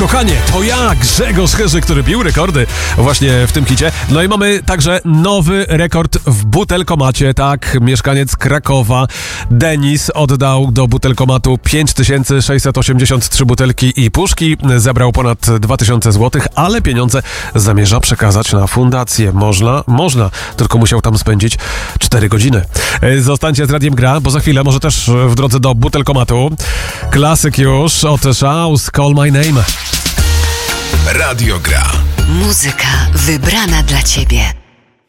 kochanie, to ja, Grzegorz Chyży, który bił rekordy właśnie w tym hicie. No i mamy także nowy rekord w butelkomacie. Tak, mieszkaniec Krakowa Denis oddał do butelkomatu 5683 butelki i puszki. Zebrał ponad 2000 zł, ale pieniądze zamierza przekazać na fundację. Można, tylko musiał tam spędzić 4 godziny. Zostańcie z Radiem Gra, bo za chwilę, może też w drodze do butelkomatu, klasyk już od Shouse, Call My Name. Radio Gra. Muzyka wybrana dla Ciebie.